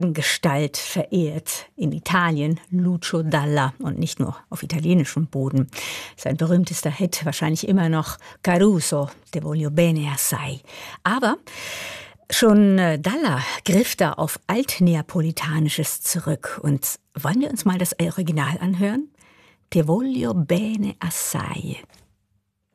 Gestalt verehrt. In Italien Lucio Dalla und nicht nur auf italienischem Boden. Sein berühmtester Hit wahrscheinlich immer noch Caruso, Te voglio bene assai. Aber schon Dalla griff da auf Altneapolitanisches zurück. Und wollen wir uns mal das Original anhören? Te voglio bene assai.